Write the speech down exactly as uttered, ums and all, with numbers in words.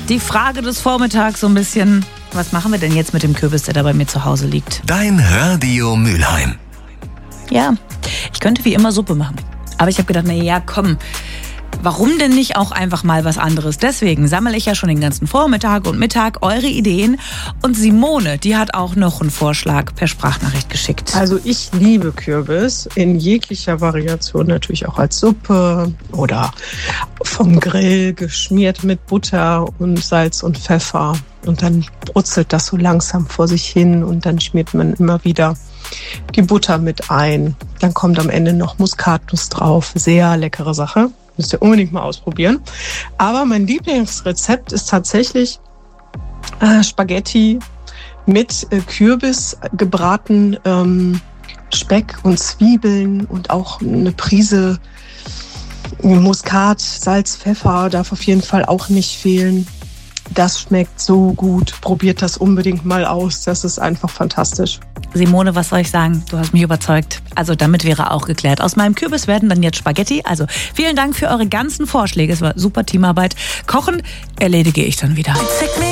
Die Frage des Vormittags so ein bisschen, was machen wir denn jetzt mit dem Kürbis, der da bei mir zu Hause liegt? Dein Radio Mülheim. Ja, ich könnte wie immer Suppe machen. Aber ich habe gedacht, na ja, komm, warum denn nicht auch einfach mal was anderes? Deswegen sammle ich ja schon den ganzen Vormittag und Mittag eure Ideen. Und Simone, die hat auch noch einen Vorschlag per Sprachnachricht geschickt. Also ich liebe Kürbis in jeglicher Variation, natürlich auch als Suppe oder vom Grill geschmiert mit Butter und Salz und Pfeffer. Und dann brutzelt das so langsam vor sich hin und dann schmiert man immer wieder die Butter mit ein. Dann kommt am Ende noch Muskatnuss drauf. Sehr leckere Sache. Müsst ihr unbedingt mal ausprobieren. Aber mein Lieblingsrezept ist tatsächlich äh, Spaghetti mit äh, Kürbis, gebraten ähm, Speck und Zwiebeln und auch eine Prise Muskat, Salz, Pfeffer darf auf jeden Fall auch nicht fehlen. Das schmeckt so gut. Probiert das unbedingt mal aus. Das ist einfach fantastisch. Simone, was soll ich sagen? Du hast mich überzeugt. Also damit wäre auch geklärt. Aus meinem Kürbis werden dann jetzt Spaghetti. Also vielen Dank für eure ganzen Vorschläge. Es war super Teamarbeit. Kochen erledige ich dann wieder.